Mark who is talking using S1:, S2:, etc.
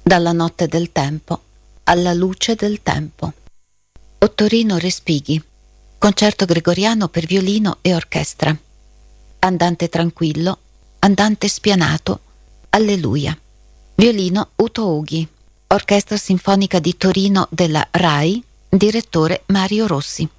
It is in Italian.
S1: Dalla notte del tempo alla luce del tempo. Ottorino Respighi. Concerto gregoriano per violino e orchestra. Andante tranquillo, andante spianato, alleluia. Violino Uto Ughi. Orchestra Sinfonica di Torino della RAI, direttore Mario Rossi.